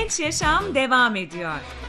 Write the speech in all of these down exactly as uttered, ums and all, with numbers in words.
Genç Yaşam devam ediyor.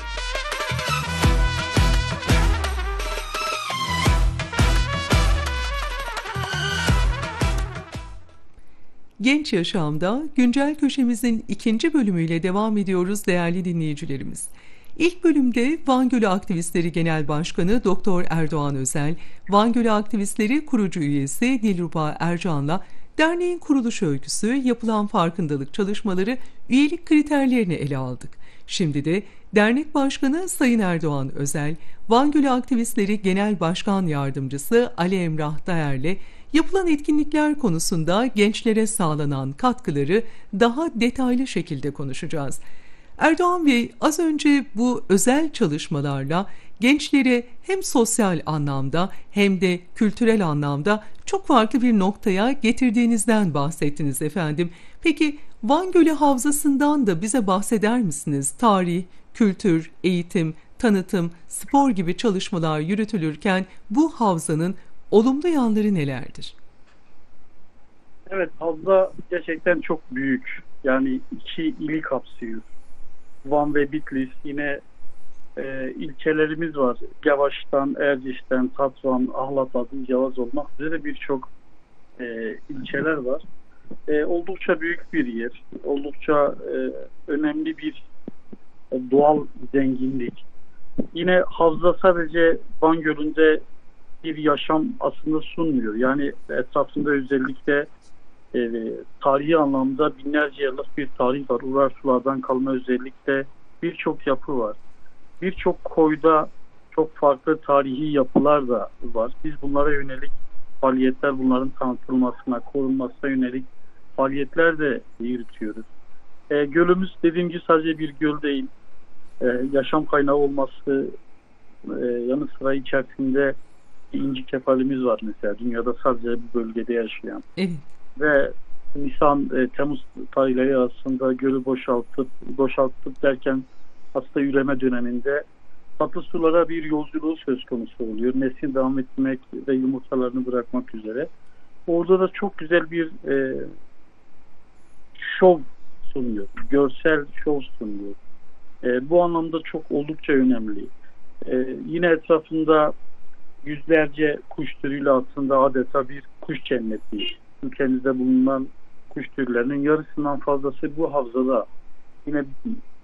Genç Yaşam'da güncel köşemizin ikinci bölümüyle devam ediyoruz değerli dinleyicilerimiz. İlk bölümde Van Gölü Aktivistleri Genel Başkanı Doktor Erdoğan Özel, Van Gölü Aktivistleri kurucu üyesi Dilruba Ercan'la derneğin kuruluş öyküsü, yapılan farkındalık çalışmaları, üyelik kriterlerini ele aldık. Şimdi de dernek başkanı Sayın Erdoğan Özel, Van Gölü Aktivistleri Genel Başkan Yardımcısı Ali Emrah Dayer'le yapılan etkinlikler konusunda gençlere sağlanan katkıları daha detaylı şekilde konuşacağız. Erdoğan Bey, az önce bu özel çalışmalarla gençleri hem sosyal anlamda hem de kültürel anlamda çok farklı bir noktaya getirdiğinizden bahsettiniz efendim. Peki Van Gölü Havzası'ndan da bize bahseder misiniz? Tarih, kültür, eğitim, tanıtım, spor gibi çalışmalar yürütülürken bu havzanın olumlu yanları nelerdir? Evet, havza gerçekten çok büyük. Yani iki ili kapsıyor. Van ve Bitlis, yine e, ilçelerimiz var. Gavaş'tan, Erciş'ten, Tatvan, Ahlat, Adıncı, Yavaz olmak üzere birçok e, ilçeler var. E, oldukça büyük bir yer. Oldukça e, önemli bir e, doğal zenginlik. Yine havza sadece Van Gölü'nde bir yaşam aslında sunmuyor. Yani etrafında özellikle e, tarihi anlamda binlerce yıllık bir tarih var. Urarsulardan kalma özellikle birçok yapı var. Birçok koyda çok farklı tarihi yapılar da var. Biz bunlara yönelik faaliyetler, bunların tanıtılmasına, korunmasına yönelik faaliyetler de yürütüyoruz. E, gölümüz dediğim gibi sadece bir göl değil. E, yaşam kaynağı olması e, yanı sıra içerisinde İnci kefalimiz var mesela. Dünyada sadece bu bölgede yaşayan. Evet. Ve Nisan, e, Temmuz tarihleri arasında gölü boşaltıp boşaltıp derken aslında üreme döneminde tatlı sulara bir yolculuğu söz konusu oluyor. Neslin devam etmek ve yumurtalarını bırakmak üzere. Orada da çok güzel bir e, şov sunuyor. Görsel şov sunuyor. E, bu anlamda çok oldukça önemli. E, yine etrafında yüzlerce kuş türüyle aslında adeta bir kuş cenneti. Ülkemizde bulunan kuş türlerinin yarısından fazlası bu havzada. Yine